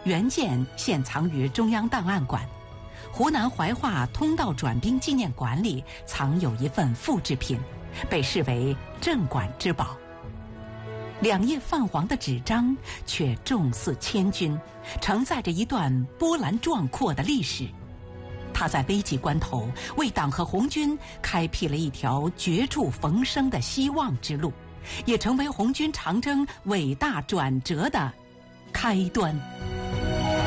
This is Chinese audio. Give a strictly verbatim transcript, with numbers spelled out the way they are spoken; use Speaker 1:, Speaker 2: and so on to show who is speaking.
Speaker 1: 原件现藏于中央档案馆，湖南怀化通道转兵纪念馆里藏有一份复制品，被视为镇馆之宝。两页泛黄的纸张却重似千钧，承载着一段波澜壮阔的历史。他在危急关头为党和红军开辟了一条绝处逢生的希望之路，也成为红军长征伟大转折的开端。